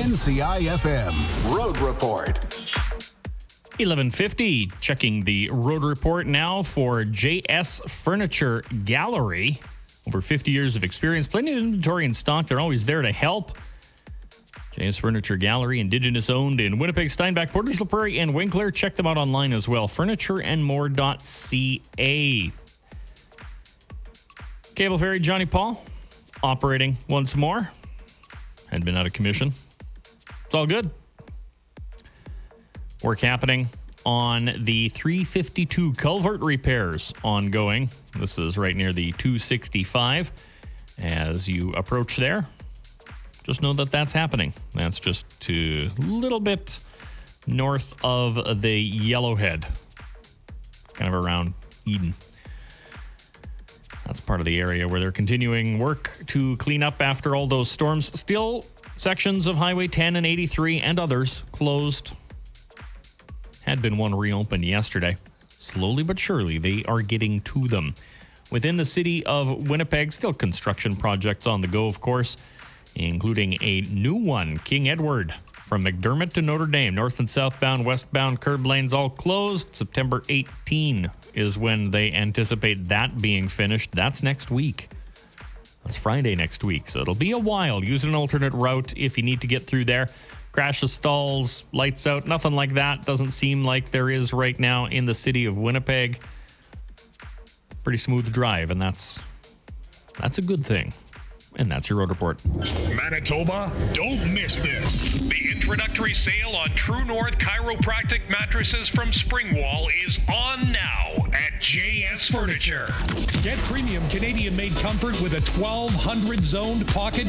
NCIFM Road Report. 11:50, checking the road report now for JS Furniture Gallery. Over 50 years of experience, plenty of inventory in stock. They're always there to help. JS Furniture Gallery, Indigenous owned in Winnipeg, Steinbach, Portage La Prairie, and Winkler. Check them out online as well. FurnitureandMore.ca. Cable Ferry Johnny Paul operating once more. Had been out of commission. It's all good. Work happening on the 352 culvert repairs ongoing. This is right near the 265. As you approach there, just know that that's happening. That's just a little bit north of the Yellowhead, kind of around Eden. That's part of the area where they're continuing work to clean up after all those storms. Still, sections of Highway 10 and 83 and others closed. Had been one reopened yesterday. Slowly but surely, they are getting to them. Within the city of Winnipeg, still construction projects on the go, of course, including a new one, King Edward, from McDermott to Notre Dame. North and southbound, westbound curb lanes all closed. September 18 is when they anticipate that being finished. That's next week. That's Friday next week, so it'll be a while. Use an alternate route if you need to get through there. Crashes, stalls, lights out, nothing like that. Doesn't seem like there is right now in the city of Winnipeg. Pretty smooth drive, and that's a good thing. And that's your road report. Manitoba, don't miss this. The introductory sale on True North Chiropractic mattresses from Springwall is on now at JS Furniture. Get premium Canadian-made comfort with a 1200 zoned pocket